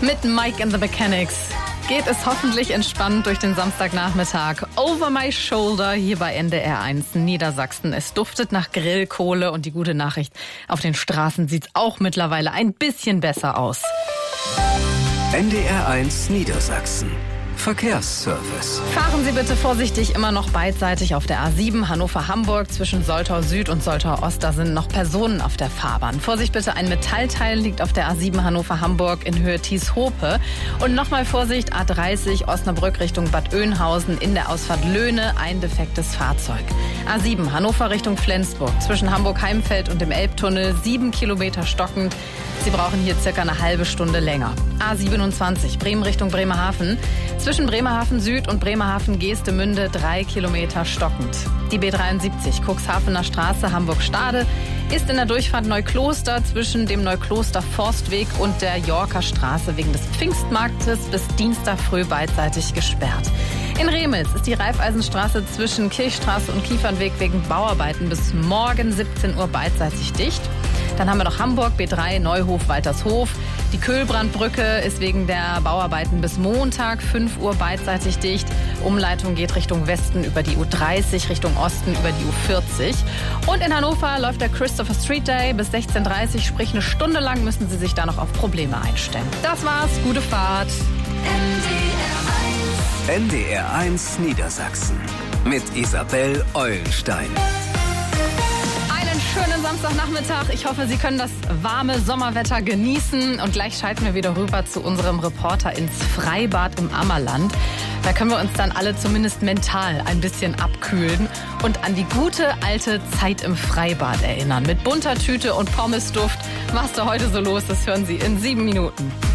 Mit Mike and the Mechanics geht es hoffentlich entspannt durch den Samstagnachmittag. Over my shoulder hier bei NDR 1 Niedersachsen. Es duftet nach Grillkohle und die gute Nachricht, auf den Straßen sieht's auch mittlerweile ein bisschen besser aus. NDR 1 Niedersachsen. Verkehrsservice. Fahren Sie bitte vorsichtig, immer noch beidseitig auf der A7 Hannover-Hamburg. Zwischen Soltau Süd und Soltau Ost, da sind noch Personen auf der Fahrbahn. Vorsicht bitte, ein Metallteil liegt auf der A7 Hannover-Hamburg in Höhe Thieshope. Und nochmal Vorsicht, A30 Osnabrück Richtung Bad Oeynhausen in der Ausfahrt Löhne, ein defektes Fahrzeug. A7 Hannover Richtung Flensburg, zwischen Hamburg-Heimfeld und dem Elbtunnel, 7 Kilometer stockend. Sie brauchen hier circa eine halbe Stunde länger. A27 Bremen Richtung Bremerhaven. Zwischen Bremerhaven Süd und Bremerhaven Geestemünde 3 Kilometer stockend. Die B73 Cuxhavener Straße Hamburg-Stade ist in der Durchfahrt Neukloster zwischen dem Neukloster Forstweg und der Yorker Straße wegen des Pfingstmarktes bis Dienstag früh beidseitig gesperrt. In Remels ist die Raiffeisenstraße zwischen Kirchstraße und Kiefernweg wegen Bauarbeiten bis morgen 17 Uhr beidseitig dicht. Dann haben wir noch Hamburg, B3, Neuhof-Waltershof. Die Köhlbrandbrücke ist wegen der Bauarbeiten bis Montag 5 Uhr beidseitig dicht. Umleitung geht Richtung Westen über die U30, Richtung Osten über die U40. Und in Hannover läuft der Christopher Street Day bis 16:30 Uhr, sprich eine Stunde lang müssen Sie sich da noch auf Probleme einstellen. Das war's, gute Fahrt. NDR 1 Niedersachsen mit Isabel Eulenstein. Schönen Samstagnachmittag. Ich hoffe, Sie können das warme Sommerwetter genießen. Und gleich schalten wir wieder rüber zu unserem Reporter ins Freibad im Ammerland. Da können wir uns dann alle zumindest mental ein bisschen abkühlen und an die gute alte Zeit im Freibad erinnern. Mit bunter Tüte und Pommesduft. Was da heute so los ist, hören Sie in 7 Minuten.